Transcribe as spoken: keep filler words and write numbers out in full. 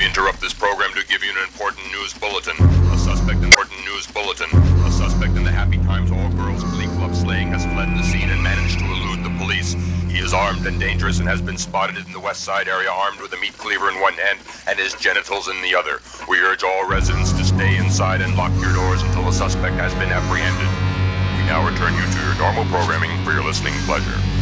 interrupt this program to give you an important news bulletin. A suspect in important news bulletin. A suspect in the Happy Times All Girls Glee Club slaying has fled the scene and managed to elude the police. He is armed and dangerous and has been spotted in the West Side area armed with a meat cleaver in one hand and his genitals in the other. We urge all residents to stay inside and lock your doors until the suspect has been apprehended. We now return you to your normal programming for your listening pleasure.